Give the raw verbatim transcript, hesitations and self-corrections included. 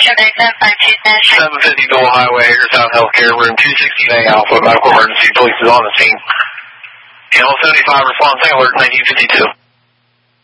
seven fifty Dole Highway, Hagerstown Healthcare, room two sixteen A Alpha, medical emergency, police is on the scene. Channel seventy-five, response alert, nineteen fifty-two.